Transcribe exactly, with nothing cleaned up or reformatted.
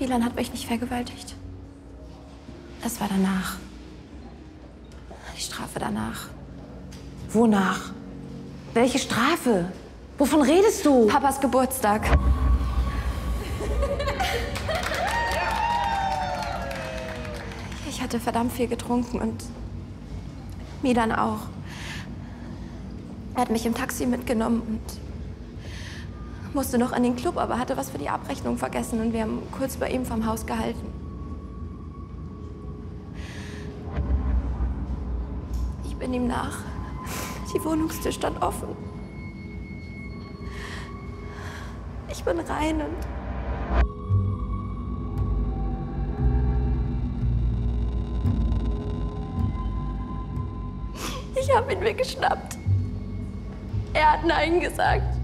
Milan hat mich nicht vergewaltigt. Es war danach. Die Strafe danach. Wonach? Welche Strafe? Wovon redest du? Papas Geburtstag. Ich hatte verdammt viel getrunken und Milan auch. Er hat mich im Taxi mitgenommen und musste noch an den Club, aber hatte was für die Abrechnung vergessen und wir haben kurz bei ihm vom Haus gehalten. Ich bin ihm nach. Die Wohnungstür stand offen. Ich bin rein und ich habe ihn mir geschnappt. Er hat Nein gesagt.